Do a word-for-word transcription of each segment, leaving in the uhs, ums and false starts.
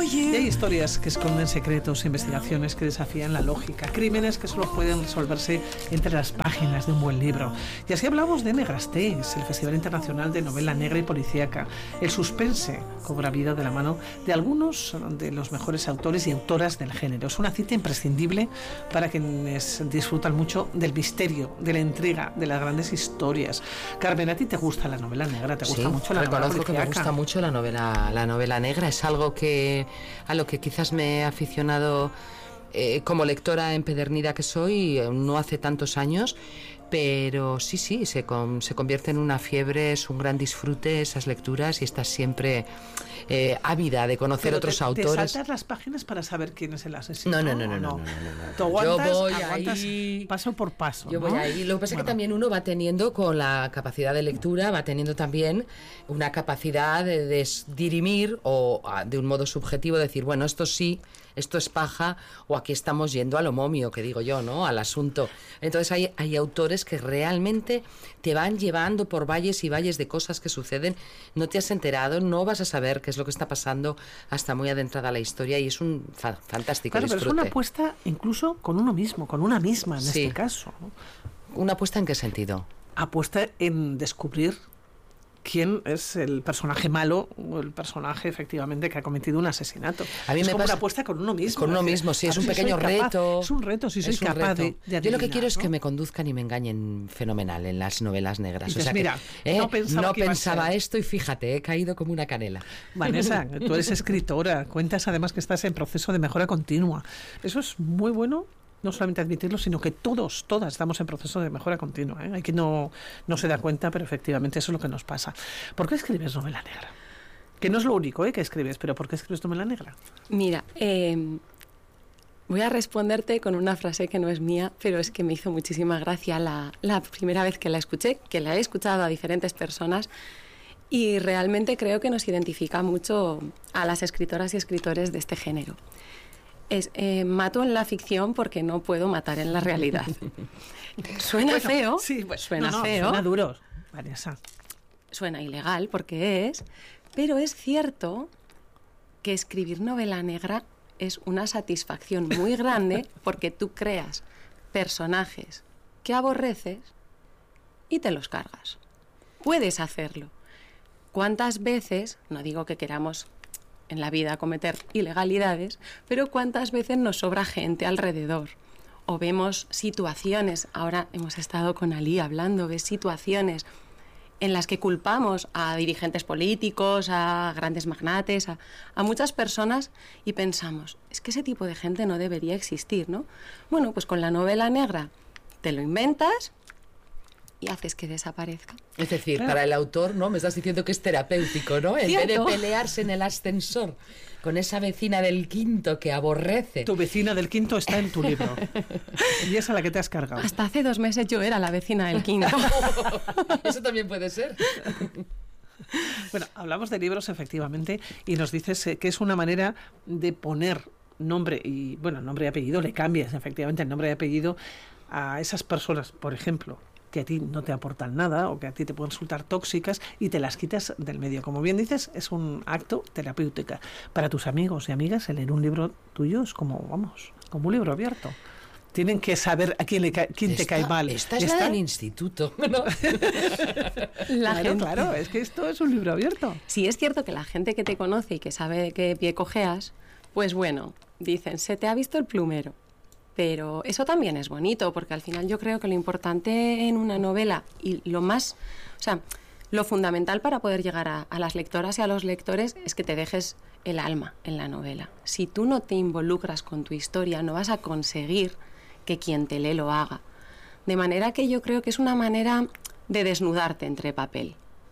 Y hay historias que esconden secretos, investigaciones que desafían la lógica, crímenes que solo pueden resolverse entre las páginas de un buen libro. Y así hablamos de Negrastéis, el Festival Internacional de Novela Negra y Policíaca. El suspense cobra vida de la mano de algunos de los mejores autores y autoras del género. Es una cita imprescindible para quienes disfrutan mucho del misterio, de la intriga, de las grandes historias. Carmen, ¿a ti te gusta la novela negra? ¿Te gusta sí, mucho la novela reconozco que me gusta mucho la novela, la novela negra. Es algo que a lo que quizás me he aficionado eh, como lectora empedernida que soy, no hace tantos años, pero sí, sí, se, con, se convierte en una fiebre, es un gran disfrute esas lecturas y estás siempre eh, ávida de conocer pero otros te, autores. ¿Te saltas las páginas para saber quién es el asesino? No, no, no, no, no. no, no, no, no. Tú aguantas, yo voy aguantas ahí paso por paso. Yo ¿no? voy ahí. Lo que pasa bueno. es que también uno va teniendo, con la capacidad de lectura, va teniendo también una capacidad de, de dirimir o de un modo subjetivo decir, bueno, esto sí, esto es paja, o aquí estamos yendo a lo momio, que digo yo, ¿no? Al asunto. Entonces hay, hay autores que realmente te van llevando por valles y valles de cosas que suceden, no te has enterado, no vas a saber qué es lo que está pasando hasta muy adentrada la historia, y es un fa fantástico claro, disfrute. Pero es una apuesta incluso con uno mismo, con una misma en sí. este caso, ¿no? ¿Una apuesta en qué sentido? Apuesta en descubrir quién es el personaje malo o el personaje efectivamente que ha cometido un asesinato. A mí es me como pasa, una apuesta con uno mismo. Con uno decir, mismo, sí, es un si pequeño capaz, reto. Es un reto, si soy es capaz de, de adivinar, Yo lo que quiero es ¿no? que me conduzcan y me engañen fenomenal en las novelas negras. Dices, o sea mira, que, eh, no pensaba, no que iba pensaba a ser. esto y fíjate, he caído como una canela. Vanessa, tú eres escritora, cuentas además que estás en proceso de mejora continua. Eso es muy bueno. No solamente admitirlo, sino que todos, todas estamos en proceso de mejora continua, ¿eh? Hay que no, no se da cuenta, pero efectivamente eso es lo que nos pasa. ¿Por qué escribes novela negra? Que no es lo único ¿eh? que escribes, pero ¿por qué escribes novela negra? Mira, eh, voy a responderte con una frase que no es mía, pero es que me hizo muchísima gracia la, la primera vez que la escuché, que la he escuchado a diferentes personas, y realmente creo que nos identifica mucho a las escritoras y escritores de este género. Es, eh, mato en la ficción porque no puedo matar en la realidad. Suena bueno, feo, sí, bueno, suena no, no, feo, suena duro, Vanessa. Suena ilegal porque es, pero es cierto que escribir novela negra es una satisfacción muy grande porque tú creas personajes que aborreces y te los cargas. Puedes hacerlo. ¿Cuántas veces, no digo que queramos en la vida cometer ilegalidades, pero cuántas veces nos sobra gente alrededor? O vemos situaciones, ahora hemos estado con Ali hablando, ves situaciones en las que culpamos a dirigentes políticos, a grandes magnates, a, a muchas personas, y pensamos, es que ese tipo de gente no debería existir, ¿no? Bueno, pues con la novela negra te lo inventas y haces que desaparezca. Es decir, claro. para el autor, ¿no? Me estás diciendo que es terapéutico, ¿no? En ¿Cierto? vez de pelearse en el ascensor con esa vecina del quinto que aborrece. Tu vecina del quinto está en tu libro. Y es a la que te has cargado. Hasta hace dos meses yo era la vecina del quinto. Eso también puede ser. Bueno, hablamos de libros efectivamente y nos dices eh, que es una manera de poner nombre y, bueno, nombre y apellido, le cambias efectivamente el nombre y apellido a esas personas, por ejemplo, que a ti no te aportan nada o que a ti te pueden resultar tóxicas y te las quitas del medio. Como bien dices, es un acto terapéutico. Para tus amigos y amigas, el leer un libro tuyo es como, vamos, como un libro abierto. Tienen que saber a quién, le cae, quién esta, te cae mal. Esta es ¿Está? la del instituto, ¿no? La claro, gente... claro, es que esto es un libro abierto. Sí, es cierto que la gente que te conoce y que sabe de qué pie cojeas, pues bueno, dicen, se te ha visto el plumero. Pero eso también es bonito, porque al final yo creo que lo importante en una novela y lo más, o sea, lo fundamental para poder llegar a, a las lectoras y a los lectores es que te dejes el alma en la novela. Si tú no te involucras con tu historia, no vas a conseguir que quien te lee lo haga. De manera que yo creo que es una manera de desnudarte entre papel.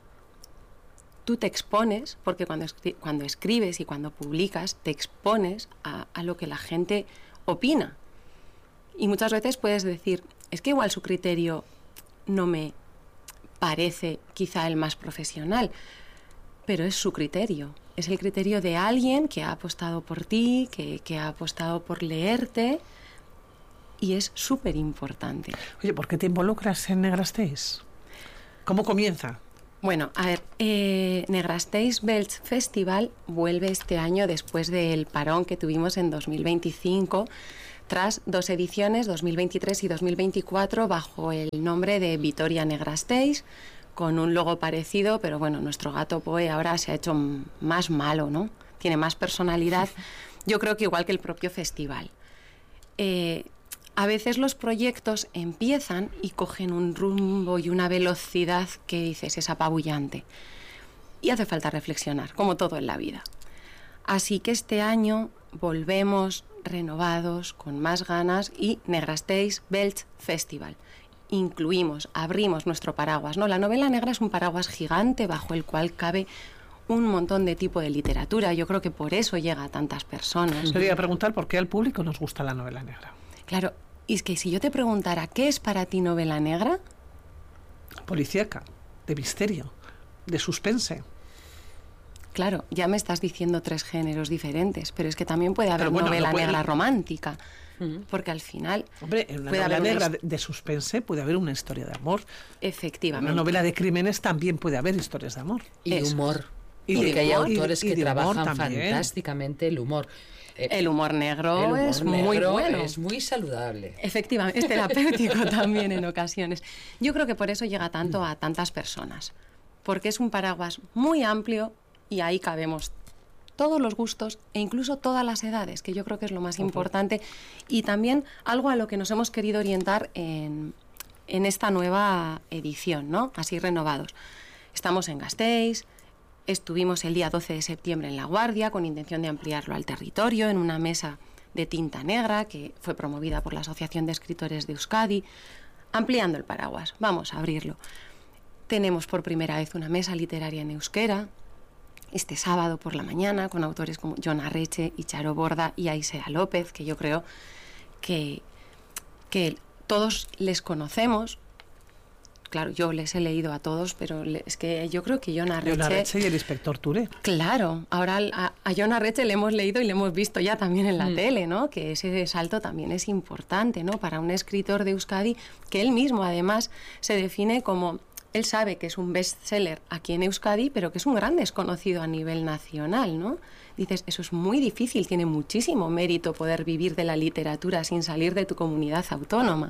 Tú te expones, porque cuando, escri- cuando escribes y cuando publicas, te expones a, a lo que la gente opina. Y muchas veces puedes decir, es que igual su criterio no me parece quizá el más profesional, pero es su criterio. Es el criterio de alguien que ha apostado por ti, que, que ha apostado por leerte, y es súper importante. Oye, ¿por qué te involucras en Negrastéis? ¿Cómo comienza? Bueno, a ver, eh, Negrasteix Belts Festival vuelve este año después del parón que tuvimos en dos mil veinticinco, tras dos ediciones, dos mil veintitrés y dos mil veinticuatro, bajo el nombre de Vitoria Negrasteix, con un logo parecido, pero bueno, nuestro gato Poe ahora se ha hecho más malo, ¿no? Tiene más personalidad, yo creo que igual que el propio festival. Eh, a veces los proyectos empiezan y cogen un rumbo y una velocidad que dices es apabullante. Y hace falta reflexionar, como todo en la vida. Así que este año volvemos renovados, con más ganas, y Negrasteix Belts Festival. Incluimos, abrimos nuestro paraguas, ¿no? La novela negra es un paraguas gigante bajo el cual cabe un montón de tipo de literatura. Yo creo que por eso llega a tantas personas. Quería preguntar por qué al público nos gusta la novela negra. Claro, y es que si yo te preguntara ¿qué es para ti novela negra? Policíaca, de misterio, de suspense. Claro, ya me estás diciendo tres géneros diferentes, pero es que también puede haber bueno, novela no puede... negra romántica, uh-huh. porque al final... Hombre, en una puede novela haber negra una... de suspense puede haber una historia de amor. Efectivamente. En una novela de crímenes también puede haber historias de amor. Y de humor. Y porque de hay humor, autores y, que y trabajan fantásticamente el humor. El humor negro el humor es negro muy bueno. Es muy saludable. Efectivamente, es terapéutico también en ocasiones. Yo creo que por eso llega tanto a tantas personas, porque es un paraguas muy amplio y ahí cabemos todos los gustos e incluso todas las edades, que yo creo que es lo más importante, y también algo a lo que nos hemos querido orientar en, en esta nueva edición, ¿no? Así renovados. Estamos en Gasteiz, estuvimos el día doce de septiembre en La Guardia con intención de ampliarlo al territorio en una mesa de tinta negra que fue promovida por la Asociación de Escritores de Euskadi, ampliando el paraguas. Vamos a abrirlo. Tenemos por primera vez una mesa literaria en euskera, este sábado por la mañana, con autores como Jon Arretxe, Charo Borda y Aisea López, que yo creo que, que todos les conocemos. Claro, yo les he leído a todos, pero es que yo creo que Jon Arretxe... Jon Arretxe y el inspector Ture. Claro, ahora a, a Jon Arretxe le hemos leído y le hemos visto ya también en la mm. tele, ¿no? Que ese salto también es importante, ¿no? Para un escritor de Euskadi, que él mismo además se define como... Él sabe que es un bestseller aquí en Euskadi, pero que es un gran desconocido a nivel nacional, ¿no? Dices, eso es muy difícil, tiene muchísimo mérito poder vivir de la literatura sin salir de tu comunidad autónoma.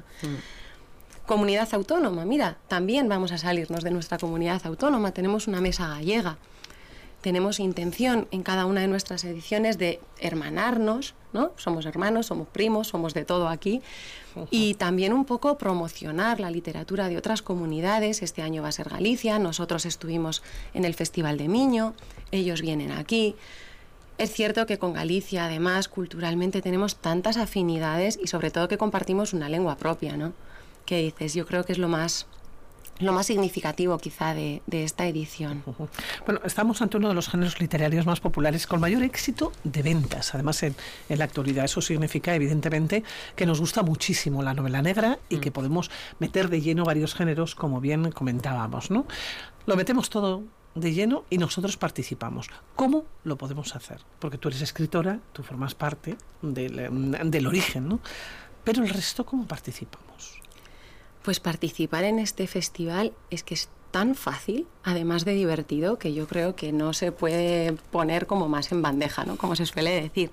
Mm. Comunidad autónoma, mira, también vamos a salirnos de nuestra comunidad autónoma. Tenemos una mesa gallega. Tenemos intención en cada una de nuestras ediciones de hermanarnos, ¿no? Somos hermanos, somos primos, somos de todo aquí. Y también un poco promocionar la literatura de otras comunidades. Este año va a ser Galicia, nosotros estuvimos en el Festival de Miño, ellos vienen aquí. Es cierto que con Galicia, además, culturalmente tenemos tantas afinidades y sobre todo que compartimos una lengua propia, ¿no? Que dices, yo creo que es lo más... lo más significativo quizá de, de esta edición. Uh-huh. Bueno, estamos ante uno de los géneros literarios más populares con mayor éxito de ventas, además en, en la actualidad. Eso significa evidentemente que nos gusta muchísimo la novela negra y mm. que podemos meter de lleno varios géneros, como bien comentábamos, ¿no? Lo metemos todo de lleno y nosotros participamos. ¿Cómo lo podemos hacer? Porque tú eres escritora, tú formas parte del, del origen, ¿no? Pero el resto, ¿cómo participamos? Pues participar en este festival es que es tan fácil, además de divertido, que yo creo que no se puede poner como más en bandeja, ¿no? Como se suele decir.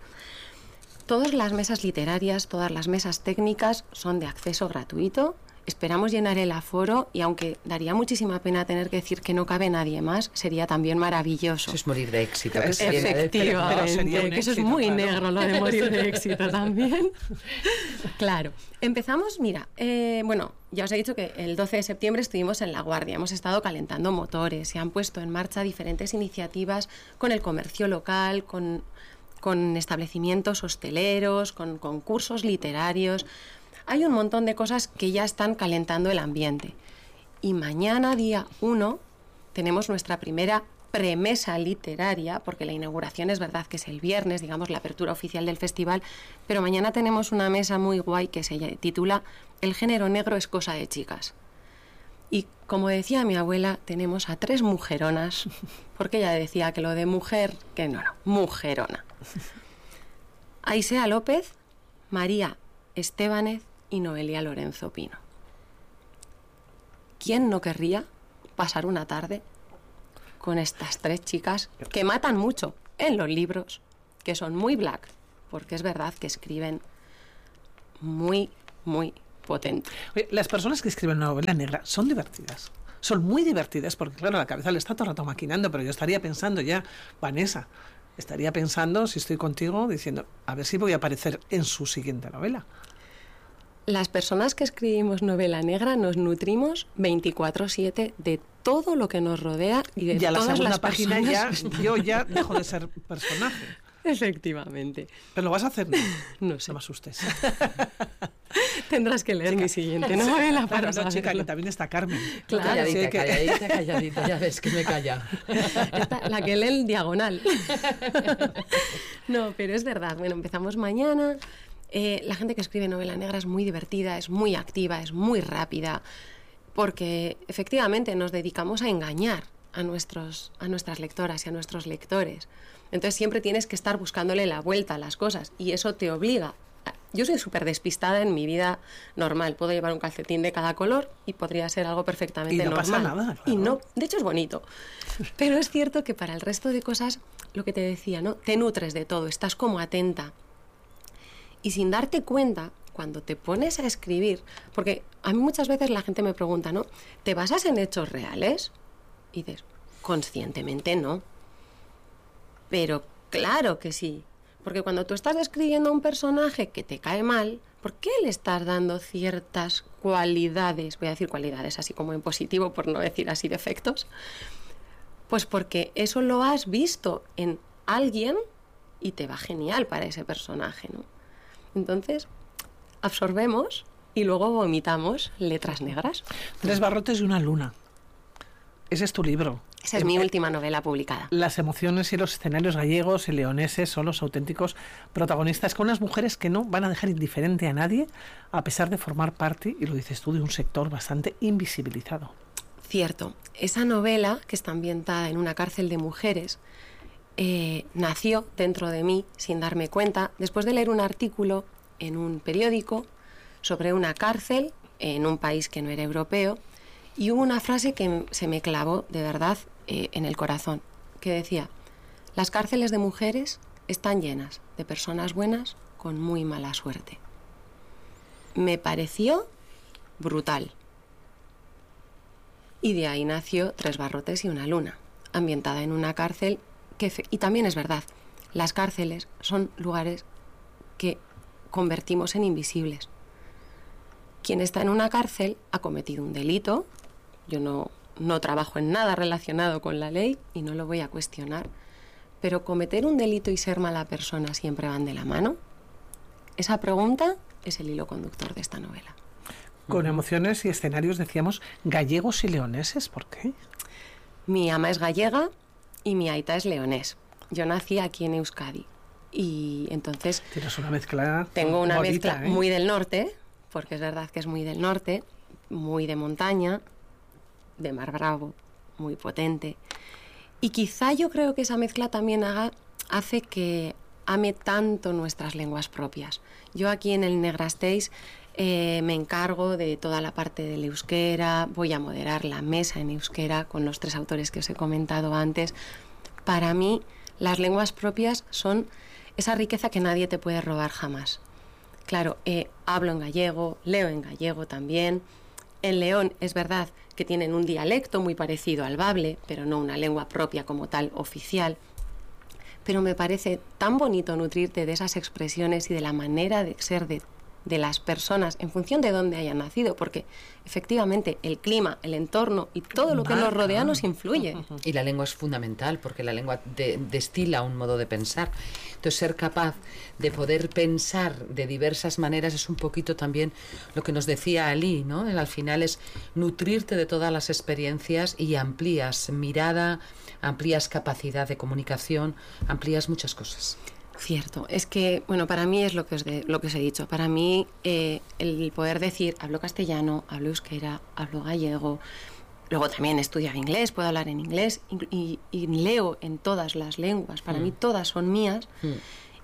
Todas las mesas literarias, todas las mesas técnicas son de acceso gratuito. Esperamos llenar el aforo y aunque daría muchísima pena tener que decir que no cabe nadie más, sería también maravilloso. Eso es morir de éxito. Que Efectivamente, que eso es muy claro. negro lo de morir de éxito también. Claro. Empezamos, mira, eh, bueno, ya os he dicho que el doce de septiembre estuvimos en La Guardia, hemos estado calentando motores, se han puesto en marcha diferentes iniciativas con el comercio local, con, con establecimientos hosteleros, con concursos literarios. Hay un montón de cosas que ya están calentando el ambiente. Y mañana, día uno, tenemos nuestra primera premesa literaria, porque la inauguración es verdad que es el viernes, digamos, la apertura oficial del festival, pero mañana tenemos una mesa muy guay que se titula El género negro es cosa de chicas. Y como decía mi abuela, tenemos a tres mujeronas, porque ella decía que lo de mujer, que no, no, mujerona. Aisea López, María Estebanez y Noelia Lorenzo Pino. ¿Quién no querría pasar una tarde con estas tres chicas que matan mucho en los libros, que son muy black, porque es verdad que escriben muy, muy potente. Oye, las personas que escriben una novela negra son divertidas. Son muy divertidas porque, claro, la cabeza le está todo el rato maquinando, pero yo estaría pensando ya, Vanessa, estaría pensando, si estoy contigo, diciendo, a ver si voy a aparecer en su siguiente novela. Las personas que escribimos novela negra nos nutrimos veinticuatro siete de todo lo que nos rodea y de ya todas la segunda las página personas. ya, yo ya dejo de ser personaje. Efectivamente. ¿Pero lo vas a hacer? No, no sé. No me asustes. Tendrás que leer chica. Mi siguiente novela para claro, no, chica, que también está Carmen. Claro, calladita, sí, que... calladita, calladita, ya ves que me calla. Esta, la que lee el diagonal. No, pero es verdad. Bueno, empezamos mañana. Eh, la gente que escribe novela negra es muy divertida, es muy activa, es muy rápida, porque efectivamente nos dedicamos a engañar a, nuestros, a nuestras lectoras y a nuestros lectores. Entonces siempre tienes que estar buscándole la vuelta a las cosas y eso te obliga. Yo soy súper despistada en mi vida normal. Puedo llevar un calcetín de cada color y podría ser algo perfectamente y no normal. Pasa nada, claro. Y no, de hecho es bonito. Pero es cierto que para el resto de cosas, lo que te decía, ¿no? Te nutres de todo, estás como atenta. Y sin darte cuenta, cuando te pones a escribir, porque a mí muchas veces la gente me pregunta, ¿no? ¿Te basas en hechos reales? Y dices, conscientemente no. Pero claro que sí. Porque cuando tú estás describiendo a un personaje que te cae mal, ¿por qué le estás dando ciertas cualidades? Voy a decir cualidades así como en positivo, por no decir así defectos. Pues porque eso lo has visto en alguien y te va genial para ese personaje, ¿no? Entonces, absorbemos y luego vomitamos letras negras. Tres barrotes y una luna. Ese es tu libro. Esa es mi última novela publicada. Las emociones y los escenarios gallegos y leoneses son los auténticos protagonistas, con unas mujeres que no van a dejar indiferente a nadie, a pesar de formar parte, y lo dices tú, de un sector bastante invisibilizado. Cierto. Esa novela, que está ambientada en una cárcel de mujeres, eh, nació dentro de mí sin darme cuenta, después de leer un artículo en un periódico sobre una cárcel en un país que no era europeo, y hubo una frase que se me clavó de verdad eh, en el corazón, que decía: las cárceles de mujeres están llenas de personas buenas con muy mala suerte. Me pareció brutal. Y de ahí nació Tres barrotes y una luna, ambientada en una cárcel que, y también es verdad, las cárceles son lugares que convertimos en invisibles. Quien está en una cárcel ha cometido un delito. Yo no, no trabajo en nada relacionado con la ley y no lo voy a cuestionar, pero cometer un delito y ser mala persona siempre van de la mano. Esa pregunta es el hilo conductor de esta novela. Con emociones y escenarios, decíamos, gallegos y leoneses, ¿por qué? Mi ama es gallega y mi aita es leonés. Yo nací aquí en Euskadi y entonces... Tienes una mezcla Tengo una bonita, mezcla ¿eh? muy del norte, porque es verdad que es muy del norte, muy de montaña, de mar bravo, muy potente. Y quizá yo creo que esa mezcla también haga, hace que ame tanto nuestras lenguas propias. Yo aquí en el Negrastéis eh, me encargo de toda la parte del euskera, voy a moderar la mesa en euskera con los tres autores que os he comentado antes. Para mí, las lenguas propias son esa riqueza que nadie te puede robar jamás. Claro, eh, hablo en gallego, leo en gallego también. En León es verdad que tienen un dialecto muy parecido al bable, pero no una lengua propia como tal oficial. Pero me parece tan bonito nutrirte de esas expresiones y de la manera de ser de, de las personas en función de dónde hayan nacido, porque efectivamente el clima, el entorno y todo lo que nos rodea nos influye. Y la lengua es fundamental, porque la lengua de, destila un modo de pensar. Entonces, ser capaz de poder pensar de diversas maneras es un poquito también lo que nos decía Ali, ¿no? Al final es nutrirte de todas las experiencias y amplías mirada, amplías capacidad de comunicación, amplías muchas cosas. Cierto, es que, bueno, para mí es lo que os, de, lo que os he dicho. Para mí, eh, el poder decir, hablo castellano, hablo euskera, hablo gallego, luego también estudiar inglés, puedo hablar en inglés y, y, y leo en todas las lenguas. Para mm. mí todas son mías. Mm.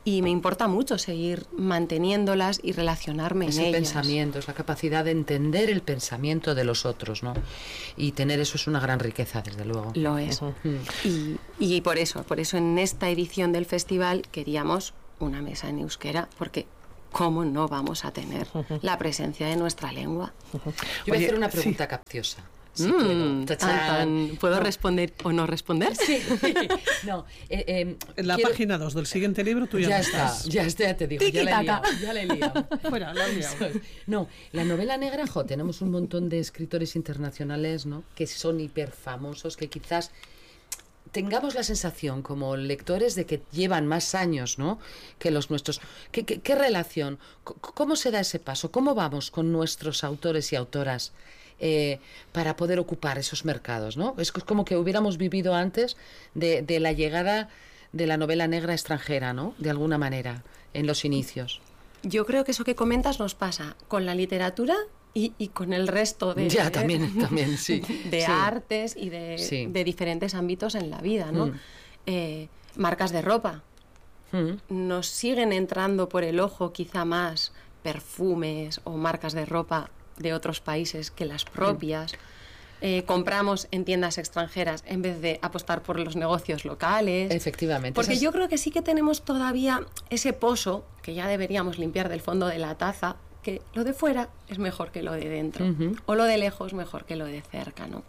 y me importa mucho seguir manteniéndolas y relacionarme Ese en ellas. pensamiento, es la capacidad de entender el pensamiento de los otros, ¿no? Y tener eso es una gran riqueza, desde luego. Lo es. Uh-huh. y, y por eso, por eso en esta edición del festival queríamos una mesa en euskera, porque ¿cómo no vamos a tener uh-huh. la presencia de nuestra lengua? Uh-huh. Yo voy Oye, a hacer una pregunta sí. capciosa. Sí, mm, tan, tan. ¿Puedo no. responder o no responder? Sí. No, eh, eh, en la quiero... página dos del siguiente libro tú ya, ya no está, estás. Ya está, ya te digo, ya la he liado, ya la he liado. Fuera, la he liado. No, la novela negra, jo, tenemos un montón de escritores internacionales, ¿no?, que son hiperfamosos, que quizás tengamos la sensación como lectores de que llevan más años, ¿no?, que los nuestros. ¿Qué, qué, qué relación? ¿Cómo se da ese paso? ¿Cómo vamos con nuestros autores y autoras eh, para poder ocupar esos mercados, ¿no? Es como que hubiéramos vivido antes de, de la llegada de la novela negra extranjera, ¿no?, de alguna manera, en los inicios. Yo creo que eso que comentas nos pasa con la literatura y, y con el resto de, ya, también, también, sí. de sí. artes y de, sí. de diferentes ámbitos en la vida, ¿no? Mm. Eh, marcas de ropa. Mm. Nos siguen entrando por el ojo quizá más perfumes o marcas de ropa de otros países que las propias. Mm. Eh, compramos en tiendas extranjeras en vez de apostar por los negocios locales. Efectivamente. Porque esas... yo creo que sí que tenemos todavía ese pozo que ya deberíamos limpiar del fondo de la taza, que lo de fuera es mejor que lo de dentro, uh-huh. o lo de lejos mejor que lo de cerca, ¿no?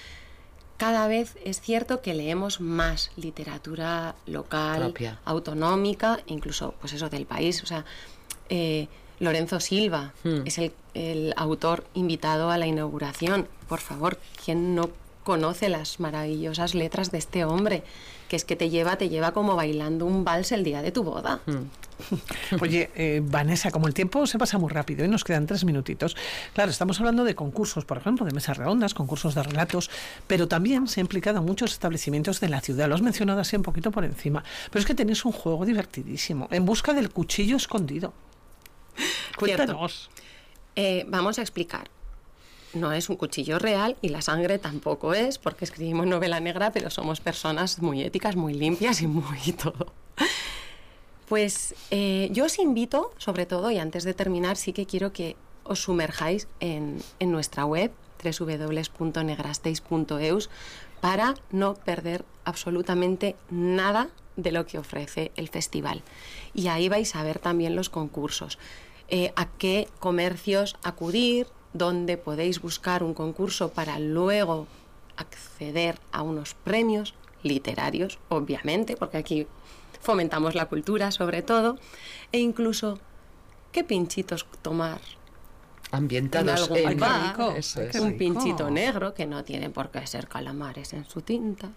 Cada vez es cierto que leemos más literatura local, propia, autonómica, incluso pues eso del país. O sea, eh, Lorenzo Silva hmm. es el, el autor invitado a la inauguración. Por favor, ¿quién no conoce las maravillosas letras de este hombre? Que es que te lleva, te lleva como bailando un vals el día de tu boda. Hmm. Oye, eh, Vanessa, como el tiempo se pasa muy rápido y nos quedan tres minutitos, claro, estamos hablando de concursos, por ejemplo, de mesas redondas, concursos de relatos, pero también se ha implicado a muchos establecimientos de la ciudad. Lo has mencionado así un poquito por encima, pero es que tenéis un juego divertidísimo, En busca del cuchillo escondido. Cuéntanos. Eh, vamos a explicar. No es un cuchillo real y la sangre tampoco es, porque escribimos novela negra, pero somos personas muy éticas, muy limpias y muy todo. Pues eh, yo os invito, sobre todo, y antes de terminar, sí que quiero que os sumerjáis en, en nuestra web, doble u doble u doble u punto negrasteis punto eus, para no perder absolutamente nada de lo que ofrece el festival. Y ahí vais a ver también los concursos. Eh, a qué comercios acudir, dónde podéis buscar un concurso para luego acceder a unos premios literarios, obviamente, porque aquí fomentamos la cultura sobre todo, e incluso qué pinchitos tomar. Ambientados en, en bar, eso es. Un pinchito negro, que no tiene por qué ser calamares en su tinta,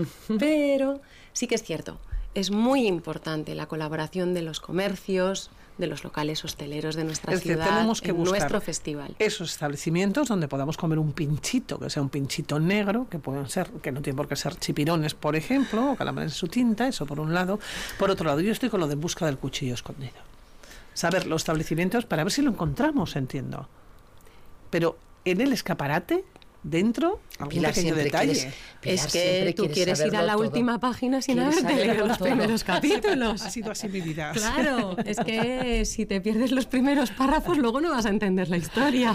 pero sí que es cierto, es muy importante la colaboración de los comercios, de los locales hosteleros de nuestra es ciudad, que tenemos que en buscar nuestro festival. Esos establecimientos donde podamos comer un pinchito, que sea un pinchito negro, que pueden ser, que no tiene por qué ser chipirones, por ejemplo, o calamares en su tinta, eso por un lado. Por otro lado, yo estoy con lo de En busca del cuchillo escondido. Saber los establecimientos para ver si lo encontramos, entiendo. Pero en el escaparate, dentro, algún Pilar, pequeño detalle. Quieres, es que tú quieres ir a la todo. última página sin haberte leído los todo. primeros capítulos. Ha sido así mi vida. Claro, es que si te pierdes los primeros párrafos, luego no vas a entender la historia.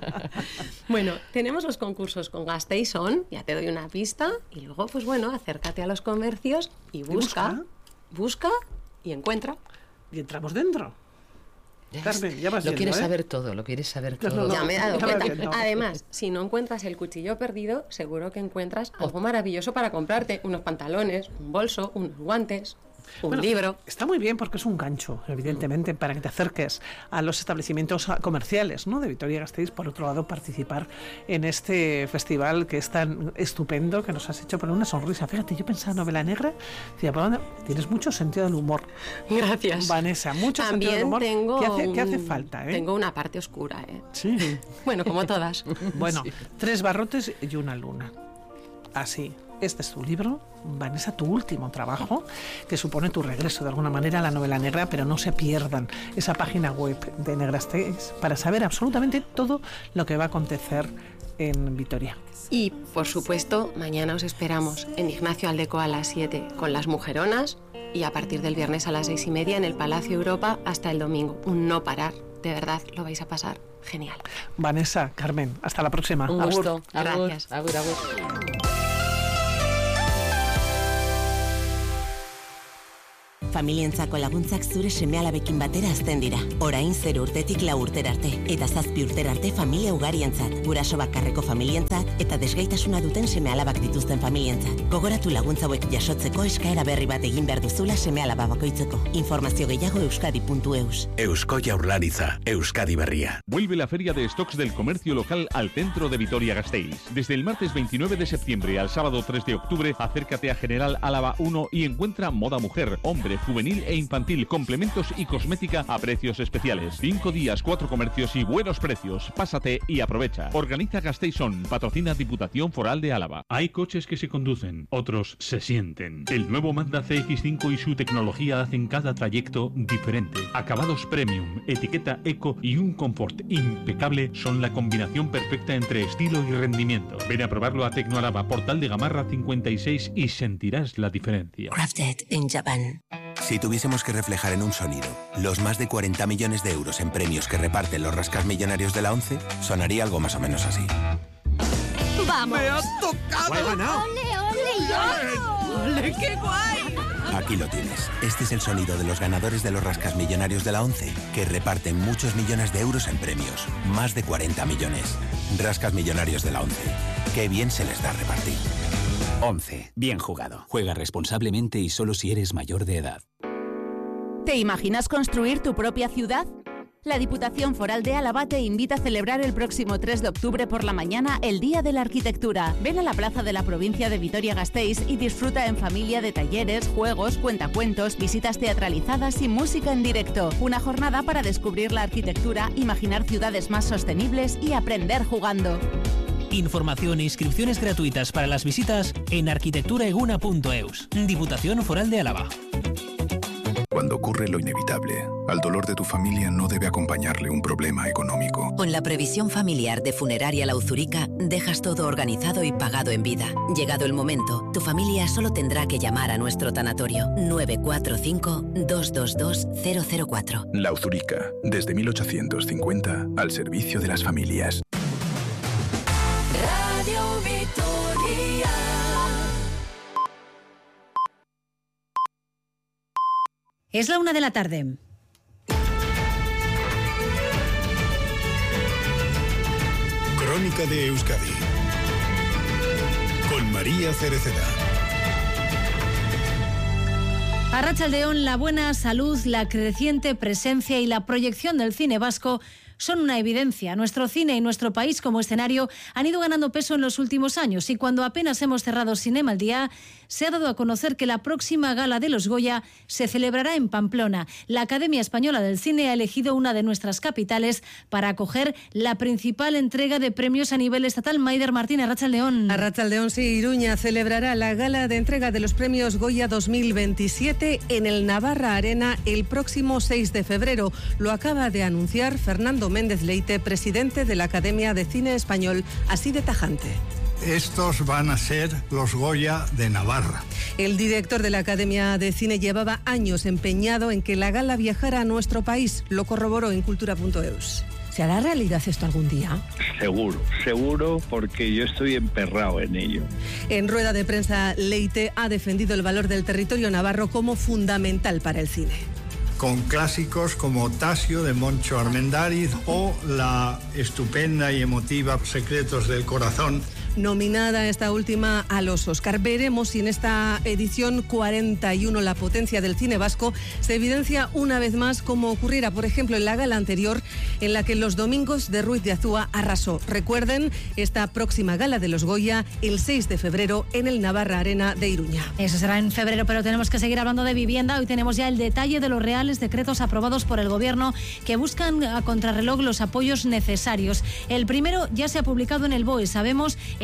Bueno, tenemos los concursos con Gasteiz On, ya te doy una pista, y luego, pues bueno, acércate a los comercios y busca, ¿Y busca? busca y encuentra. Y entramos dentro. Carmen, ya vas lo viendo, quieres ¿eh? saber todo, lo quieres saber todo. No, no, ya me he dado cuenta. No. Además, si no encuentras el cuchillo perdido, seguro que encuentras algo maravilloso para comprarte. Unos pantalones, un bolso, unos guantes, un bueno, libro. Está muy bien porque es un gancho, evidentemente, mm. para que te acerques a los establecimientos comerciales, ¿no?, de Vitoria-Gasteiz. Por otro lado, participar en este festival que es tan estupendo, que nos has hecho poner una sonrisa. Fíjate, yo pensaba novela negra, decía, ¿por dónde? Tienes mucho sentido del humor. Gracias. Vanessa, mucho También sentido del humor. Tengo ¿Qué hace, un... ¿Qué hace falta? ¿eh? Tengo una parte oscura, ¿eh? Sí. Bueno, como todas. Bueno, sí. Tres barrotes y una luna. Así. Este es tu libro, Vanessa, tu último trabajo, que supone tu regreso de alguna manera a la novela negra, pero no se pierdan esa página web de Negrasteis para saber absolutamente todo lo que va a acontecer en Vitoria. Y, por supuesto, mañana os esperamos en Ignacio Aldecoa a las siete con Las Mujeronas y a partir del viernes a las seis y media en el Palacio Europa hasta el domingo. Un no parar, de verdad, lo vais a pasar genial. Vanessa, Carmen, hasta la próxima. Un gusto. Agur. Gracias. Agur, agur. Familientzako laguntzak zure seme-alabekin batera hazten dira. Orain zero urtetik lau urtera arte, eta zazpi urtera arte familia ugarientzat, guraso bakarreko familientzat eta desgaitasuna duten seme-alabak dituzten familientzat. Gogoratu laguntza hauek jasotzeko eskaera berri bat egin behar duzula seme-alaba bakoitzeko. Informazio gehiago euskadi puntu eus. Eusko Jaurlaritza, Euskadi Berria. Vuelve la Feria de Stocks del Comercio Local al centro de Vitoria-Gasteiz. Desde el martes veintinueve de septiembre al sábado tres de octubre, acércate a General Álava uno y encuentra moda mujer, hombre, juvenil e infantil, complementos y cosmética a precios especiales. Cinco días, cuatro comercios y buenos precios. Pásate y aprovecha. Organiza Gasteizón, patrocina Diputación Foral de Álava. Hay coches que se conducen, otros se sienten. El nuevo Mazda C X cinco y su tecnología hacen cada trayecto diferente. Acabados premium, etiqueta eco y un confort impecable son la combinación perfecta entre estilo y rendimiento. Ven a probarlo a Tecnoaraba, Portal de Gamarra cincuenta y seis y sentirás la diferencia. Crafted in Japan. Si tuviésemos que reflejar en un sonido los más de cuarenta millones de euros en premios que reparten los rascasmillonarios de la ONCE, sonaría algo más o menos así. ¡Vamos! ¡Me has tocado! ¡Lo he ganado! ¡Ole, ole! ¡Ole, qué guay! Aquí lo tienes. Este es el sonido de los ganadores de los rascasmillonarios de la ONCE, que reparten muchos millones de euros en premios. Más de cuarenta millones. Rascasmillonarios de la ONCE. Qué bien se les da repartir. ONCE. Bien jugado. Juega responsablemente y solo si eres mayor de edad. ¿Te imaginas construir tu propia ciudad? La Diputación Foral de Álava te invita a celebrar el próximo tres de octubre por la mañana el Día de la Arquitectura. Ven a la plaza de la provincia de Vitoria-Gasteiz y disfruta en familia de talleres, juegos, cuentacuentos, visitas teatralizadas y música en directo. Una jornada para descubrir la arquitectura, imaginar ciudades más sostenibles y aprender jugando. Información e inscripciones gratuitas para las visitas en arquitecturaeguna punto eus. Diputación Foral de Álava. Cuando ocurre lo inevitable, al dolor de tu familia no debe acompañarle un problema económico. Con la previsión familiar de Funeraria La Uzurica, dejas todo organizado y pagado en vida. Llegado el momento, tu familia solo tendrá que llamar a nuestro tanatorio nueve cuatro cinco, dos dos dos, cero cero cuatro. La Uzurica, desde mil ochocientos cincuenta, al servicio de las familias. Radio Vitoria. Es la una de la tarde. Crónica de Euskadi con María Cereceda. Arratsaldeon, la buena salud, la creciente presencia y la proyección del cine vasco son una evidencia. Nuestro cine y nuestro país como escenario han ido ganando peso en los últimos años y cuando apenas hemos cerrado Cinema al Día, se ha dado a conocer que la próxima gala de los Goya se celebrará en Pamplona. La Academia Española del Cine ha elegido una de nuestras capitales para acoger la principal entrega de premios a nivel estatal. Maider Martínez, Arratsaldeon. Arratsaldeon, sí, Iruña celebrará la gala de entrega de los premios Goya dos mil veintisiete en el Navarra Arena el próximo seis de febrero. Lo acaba de anunciar Fernando Méndez Leite, presidente de la Academia de Cine Español, así de tajante. Estos van a ser los Goya de Navarra. El director de la Academia de Cine llevaba años empeñado en que la gala viajara a nuestro país. Lo corroboró en cultura punto eus. ¿Se hará realidad esto algún día? Seguro, seguro, porque yo estoy emperrado en ello. En rueda de prensa, Leite ha defendido el valor del territorio navarro como fundamental para el cine. Con clásicos como Tasio de Moncho Armendáriz o la estupenda y emotiva Secretos del Corazón. Nominada esta última a los Oscar. Veremos si en esta edición cuarenta y uno la potencia del cine vasco se evidencia una vez más como ocurriera, por ejemplo, en la gala anterior en la que Los Domingos de Ruiz de Azúa arrasó. Recuerden, esta próxima gala de los Goya el seis de febrero en el Navarra Arena de Iruña. Eso será en febrero, pero tenemos que seguir hablando de vivienda. Hoy tenemos ya el detalle de los reales decretos aprobados por el Gobierno que buscan a contrarreloj los apoyos necesarios. El primero ya se ha publicado en el B O E. Sabemos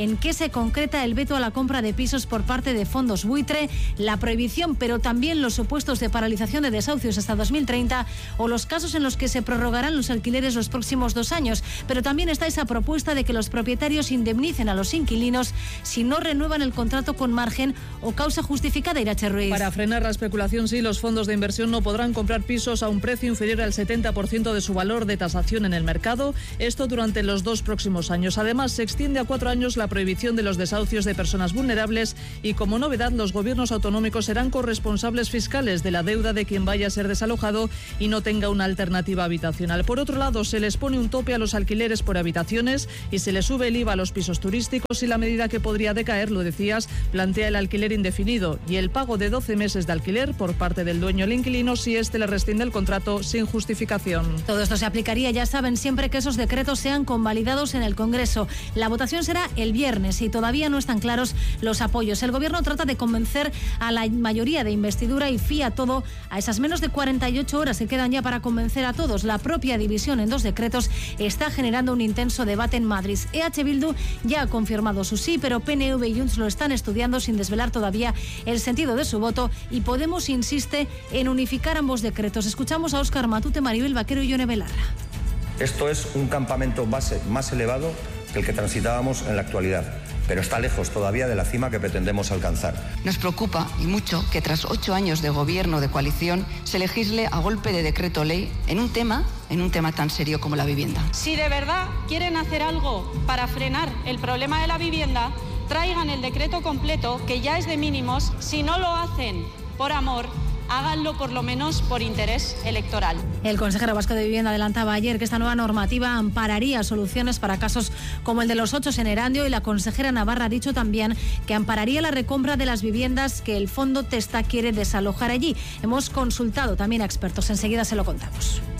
en qué se concreta el veto a la compra de pisos por parte de fondos buitre, la prohibición, pero también los supuestos de paralización de desahucios hasta dos mil treinta o los casos en los que se prorrogarán los alquileres los próximos dos años. Pero también está esa propuesta de que los propietarios indemnicen a los inquilinos si no renuevan el contrato con margen o causa justificada. Irache Ruiz. Para frenar la especulación, sí, los fondos de inversión no podrán comprar pisos a un precio inferior al setenta por ciento de su valor de tasación en el mercado, esto durante los dos próximos años. Además, se extiende a cuatro años la prohibición de los desahucios de personas vulnerables y, como novedad, los gobiernos autonómicos serán corresponsables fiscales de la deuda de quien vaya a ser desalojado y no tenga una alternativa habitacional. Por otro lado, se les pone un tope a los alquileres por habitaciones y se les sube el I V A a los pisos turísticos, y la medida que podría decaer, lo decías, plantea el alquiler indefinido y el pago de doce meses de alquiler por parte del dueño al inquilino si éste le rescinde el contrato sin justificación. Todo esto se aplicaría, ya saben, siempre que esos decretos sean convalidados en el Congreso. La votación será el viernes y todavía no están claros los apoyos. El Gobierno trata de convencer a la mayoría de investidura y fía todo a esas menos de cuarenta y ocho horas que quedan ya para convencer a todos. La propia división en dos decretos está generando un intenso debate en Madrid. E H Bildu ya ha confirmado su sí, pero P N V y Junts lo están estudiando sin desvelar todavía el sentido de su voto, y Podemos insiste en unificar ambos decretos. Escuchamos a Óscar Matute, Maribel Vaquero y Yone Belarra. Esto es un campamento base más elevado que el que transitábamos en la actualidad, pero está lejos todavía de la cima que pretendemos alcanzar. Nos preocupa, y mucho, que tras ocho años de gobierno de coalición se legisle a golpe de decreto ley en un tema, en un tema tan serio como la vivienda. Si de verdad quieren hacer algo para frenar el problema de la vivienda, traigan el decreto completo, que ya es de mínimos. Si no lo hacen por amor, háganlo por lo menos por interés electoral. El consejero vasco de Vivienda adelantaba ayer que esta nueva normativa ampararía soluciones para casos como el de los Ochos en Erandio, y la consejera navarra ha dicho también que ampararía la recompra de las viviendas que el Fondo Testa quiere desalojar allí. Hemos consultado también a expertos, enseguida se lo contamos.